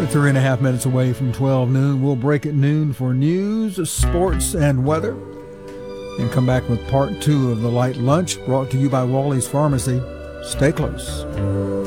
We're 3.5 minutes away from 12 noon. We'll break at noon for news, sports, and weather, and come back with part 2 of the Light Lunch brought to you by Wally's Pharmacy. Stay close.